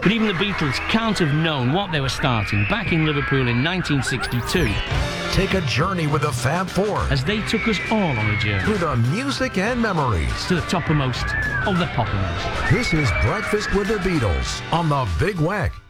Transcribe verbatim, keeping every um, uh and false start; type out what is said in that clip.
But even the Beatles can't have known what they were starting back in Liverpool in nineteen sixty-two. Take a journey with the Fab Four as they took us all on a journey through the music and memories to the toppermost of the poppermost. This is Breakfast with the Beatles on the Big Wack.